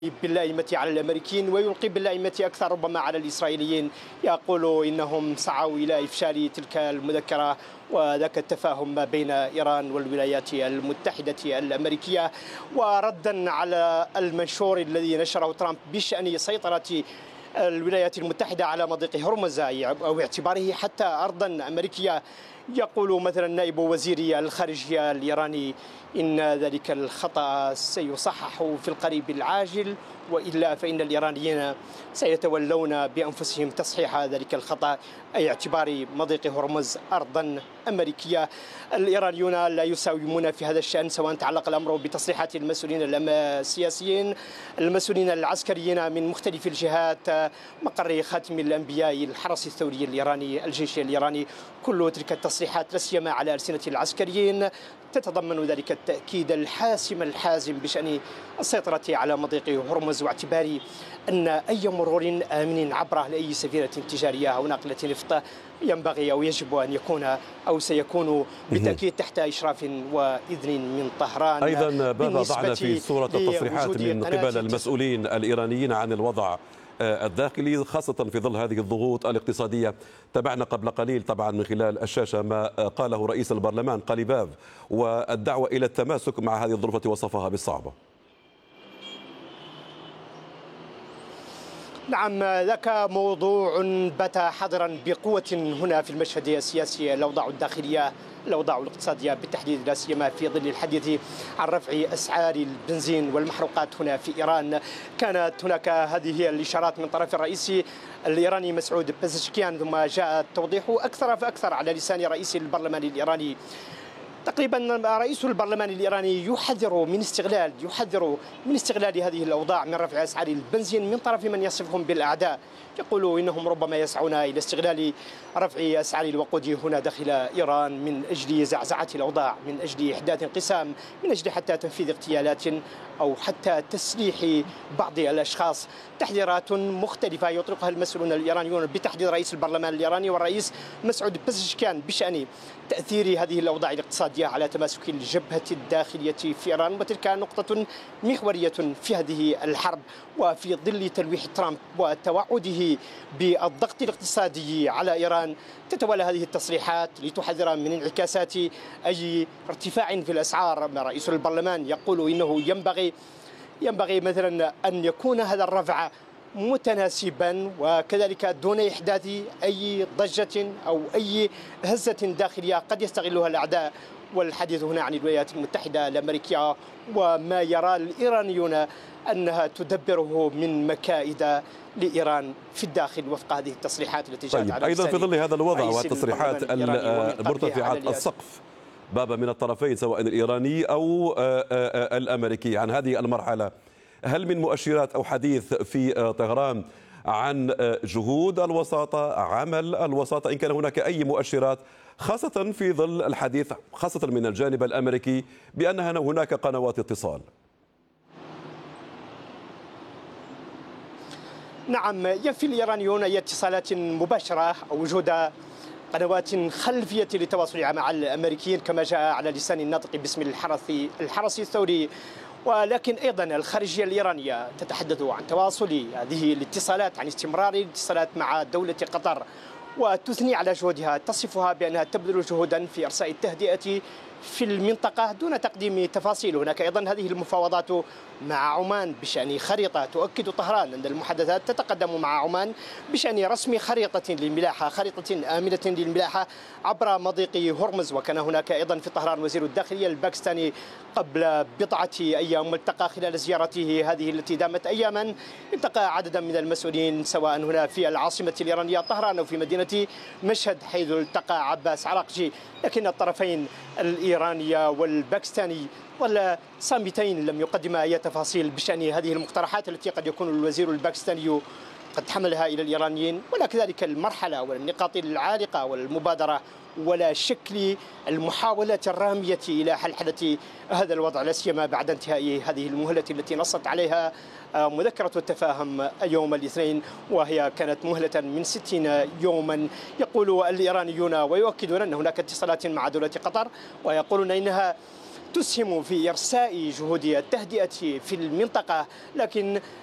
باللائمة على الأمريكيين ويلقي باللائمة أكثر ربما على الإسرائيليين. يقول إنهم سعوا إلى إفشال تلك المذكرة وذاك التفاهم ما بين إيران والولايات المتحدة الأمريكية، وردا على المنشور الذي نشره ترامب بشأن سيطرة الولايات المتحدة على مضيق هرمز أو اعتباره حتى أرضا أمريكية. يقول مثلا نائب وزير الخارجية الإيراني إن ذلك الخطأ سيصحح في القريب العاجل، وإلا فإن الإيرانيين سيتولون بأنفسهم تصحيح ذلك الخطأ، أي اعتبار مضيق هرمز أرضا أمريكية. الإيرانيون لا يساومون في هذا الشأن، سواء تعلق الأمر بتصريحات المسؤولين السياسيين، المسؤولين العسكريين من مختلف الجهات، مقر خاتم الأنبياء، الحرس الثوري الإيراني، الجيش الإيراني. كل تلك التصريحات لا سيما على ألسنة العسكريين تتضمن ذلك التأكيد الحازم بشأن السيطرة على مضيق هرمز، واعتبار أن أي مرور آمن عبره لأي سفينة تجارية أو ناقلة نفط ينبغي أو يجب أن يكون أو سيكون بالتأكيد تحت إشراف وإذن من طهران. أيضا بابا ضعنا في صورة التصريحات من قبل المسؤولين الإيرانيين عن الوضع الداخلي، خاصة في ظل هذه الضغوط الاقتصادية. تابعنا قبل قليل طبعا من خلال الشاشة ما قاله رئيس البرلمان قليباف والدعوة إلى التماسك مع هذه الظروف وصفها بالصعبة. نعم، ذاك موضوع بات حاضرا بقوة هنا في المشهد السياسي. الأوضاع الداخلية، الأوضاع الاقتصادية بالتحديد، لا سيما في ظل الحديث عن رفع أسعار البنزين والمحروقات هنا في إيران. كانت هناك هذه الإشارات من طرف الرئيس الإيراني مسعود بزشكيان، ثم جاء التوضيح أكثر فأكثر على لسان رئيس البرلمان الإيراني. تقريبا رئيس البرلمان الإيراني يحذر من استغلال هذه الأوضاع من رفع أسعار البنزين من طرف من يصفهم بالأعداء. يقول إنهم ربما يسعون إلى استغلال رفع أسعار الوقود هنا داخل إيران من أجل زعزعة الأوضاع، من أجل إحداث انقسام، من أجل حتى تنفيذ اغتيالات أو حتى تسليح بعض الأشخاص. تحذيرات مختلفة يطلقها المسؤولون الإيرانيون بتحديد رئيس البرلمان الإيراني والرئيس مسعود بزشكيان بشأن تأثير هذه الأوضاع الاقتصادية على تماسك الجبهة الداخلية في إيران، وتلك نقطة محورية في هذه الحرب. وفي ظل تلويح ترامب وتوعده بالضغط الاقتصادي على إيران، تتوالى هذه التصريحات لتحذر من انعكاسات أي ارتفاع في الأسعار. رئيس البرلمان يقول إنه ينبغي مثلا أن يكون هذا الرفع متناسبا وكذلك دون إحداث أي ضجة أو أي هزة داخلية قد يستغلها الأعداء. والحديث هنا عن الولايات المتحدة الأمريكية وما يرى الإيرانيون أنها تدبره من مكائد لإيران في الداخل وفق هذه التصريحات التي جاءت على أيضا في ظل هذا الوضع والتصريحات المرتفعة السقف بابا من الطرفين سواء الإيراني أو الأمريكي عن هذه المرحلة، هل من مؤشرات أو حديث في طهران عن جهود الوساطة، عمل الوساطة، إن كان هناك أي مؤشرات، خاصة في ظل الحديث خاصة من الجانب الأمريكي بأن هناك قنوات اتصال؟ نعم، ينفي الإيرانيون أي اتصالات مباشرة أو وجود قنوات خلفية للتواصل مع الأمريكيين كما جاء على لسان الناطق باسم الحرس الثوري. ولكن أيضا الخارجية الإيرانية تتحدث عن تواصل هذه الاتصالات، عن استمرار الاتصالات مع دولة قطر، وتثني على جهودها، تصفها بأنها تبذل جهودا في إرساء التهدئة في المنطقة دون تقديم تفاصيل. هناك أيضا هذه المفاوضات مع عمان بشأن خريطة، تؤكد طهران أن المحادثات تتقدم مع عمان بشأن رسم خريطة للملاحة، خريطة آمنة للملاحة عبر مضيق هرمز. وكان هناك أيضا في طهران وزير الداخلية الباكستاني قبل بضعة أيام، والتقى خلال زيارته هذه التي دامت أياما، التقى عددا من المسؤولين سواء هنا في العاصمة الإيرانية طهران أو في مدينة مشهد حيث التقى عباس عراقجي. لكن الطرفين الإيرانية والباكستاني ولا صامتين، لم يقدما أي تفاصيل بشأن هذه المقترحات التي قد يكون الوزير الباكستاني قد حملها إلى الإيرانيين، ولا كذلك المرحلة والنقاط العالقة والمبادرة ولا شكل المحاولات الرامية إلى حلحلة هذا الوضع، لا سيما بعد انتهاء هذه المهلة التي نصت عليها مذكرة التفاهم يوم الاثنين، وهي كانت مهلة من 60 يوما. يقول الإيرانيون ويؤكدون أن هناك اتصالات مع دولة قطر، ويقولون إنها تسهم في إرساء جهود التهدئة في المنطقة، لكن